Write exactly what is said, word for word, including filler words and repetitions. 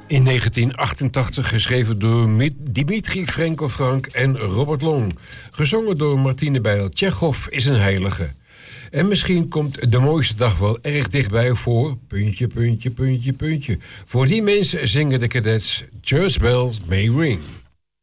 In negentien achtentachtig geschreven door Dimitri Frenkel Frank en Robert Long. Gezongen door Martine Bijl. Tjechov is een heilige. En misschien komt de mooiste dag wel erg dichtbij voor... puntje, puntje, puntje, puntje. Voor die mensen zingen de cadets Church Bells May Ring.